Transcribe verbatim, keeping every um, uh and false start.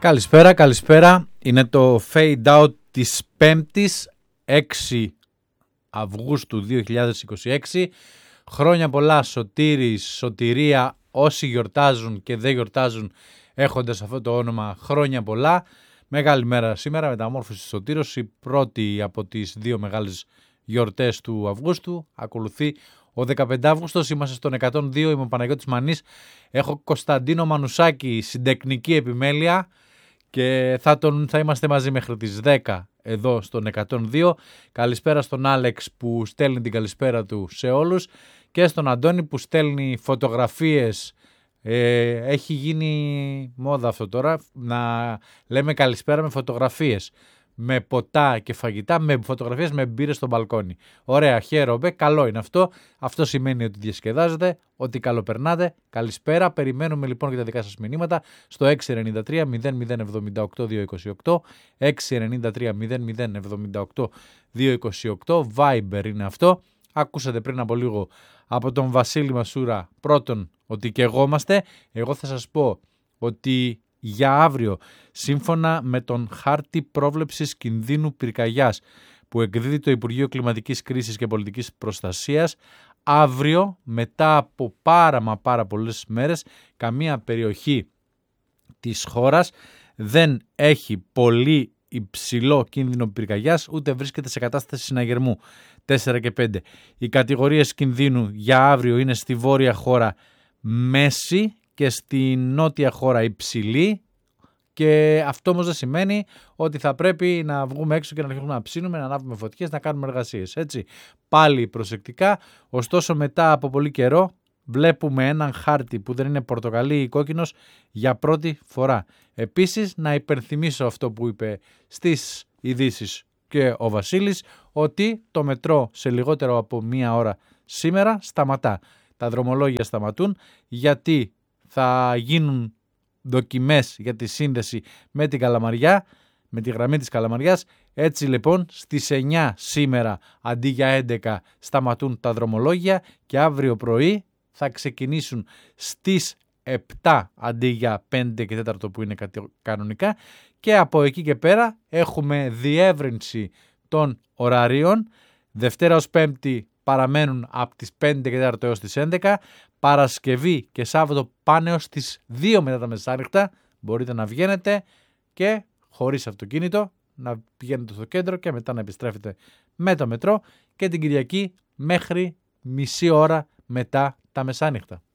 Καλησπέρα, καλησπέρα. Είναι το fade out της πέμπτης, έξι Αυγούστου δύο χιλιάδες είκοσι έξι. Χρόνια πολλά Σωτήρης, Σωτηρία, όσοι γιορτάζουν και δεν γιορτάζουν έχοντας αυτό το όνομα, χρόνια πολλά. Μεγάλη μέρα σήμερα, μεταμόρφωση Σωτήρος, η πρώτη από τις δύο μεγάλες γιορτές του Αυγούστου. Ακολουθεί ο δεκαπέντε Αυγούστος, είμαστε στον εκατόν δύο, είμαι ο Παναγιώτης Μανής. Έχω Κωνσταντίνο Μανουσάκη στην τεχνική επιμέλεια και θα, τον, θα είμαστε μαζί μέχρι τις δέκα εδώ στον εκατόν δύο. Καλησπέρα στον Άλεξ που στέλνει την καλησπέρα του σε όλους και στον Αντώνη που στέλνει φωτογραφίες. Ε, έχει γίνει μόδα αυτό τώρα, να λέμε καλησπέρα με φωτογραφίες, με ποτά και φαγητά, με φωτογραφίες με μπύρες στο μπαλκόνι. Ωραία, χαίρομαι, καλό είναι αυτό. Αυτό σημαίνει ότι διασκεδάζετε, ότι καλοπερνάτε. Καλησπέρα, περιμένουμε λοιπόν και τα δικά σας μηνύματα στο έξι εννιά τρία μηδέν μηδέν εβδομήντα οκτώ διακόσια είκοσι οκτώ, έξι εννιά τρία μηδέν μηδέν εβδομήντα οκτώ διακόσια είκοσι οκτώ, Viber είναι αυτό. Ακούσατε πριν από λίγο από τον Βασίλη Μασούρα πρώτον ότι και εγώ είμαστε. Εγώ θα σας πω ότι για αύριο, σύμφωνα με τον χάρτη πρόβλεψης κινδύνου πυρκαγιάς που εκδίδει το Υπουργείο Κλιματικής Κρίσης και Πολιτικής Προστασίας, αύριο μετά από πάρα μα πάρα πολλές μέρες καμία περιοχή της χώρας δεν έχει πολύ υψηλό κίνδυνο πυρκαγιάς ούτε βρίσκεται σε κατάσταση συναγερμού τέσσερα και πέντε. Οι κατηγορίες κινδύνου για αύριο είναι στη βόρεια χώρα μέση και στη νότια χώρα υψηλή, και αυτό όμως δεν σημαίνει ότι θα πρέπει να βγούμε έξω και να αρχίσουμε να ψήνουμε, να ανάβουμε φωτιές, να κάνουμε εργασίες, έτσι. Πάλι προσεκτικά, ωστόσο μετά από πολύ καιρό βλέπουμε έναν χάρτη που δεν είναι πορτοκαλί ή κόκκινος για πρώτη φορά. Επίσης να υπενθυμίσω αυτό που είπε στις ειδήσεις και ο Βασίλης, ότι το μετρό σε λιγότερο από μία ώρα σήμερα σταματά. Τα δρομολόγια σταματούν γιατί θα γίνουν δοκιμές για τη σύνδεση με την Καλαμαριά, με τη γραμμή της Καλαμαριάς. Έτσι λοιπόν στις εννιά σήμερα αντί για έντεκα σταματούν τα δρομολόγια και αύριο πρωί θα ξεκινήσουν στις επτά αντί για πέντε και τέσσερα που είναι κανονικά, και από εκεί και πέρα έχουμε διεύρυνση των ωραρίων. Δευτέρα ως Πέμπτη παραμένουν από τις πέντε και τέσσερα έως τις έντεκα. Παρασκευή και Σάββατο πάνε έως τις δύο μετά τα μεσάνυχτα. Μπορείτε να βγαίνετε και χωρίς αυτοκίνητο να πηγαίνετε στο κέντρο και μετά να επιστρέφετε με το μετρό, και την Κυριακή μέχρι μισή ώρα μετά τα μεσάνυχτα.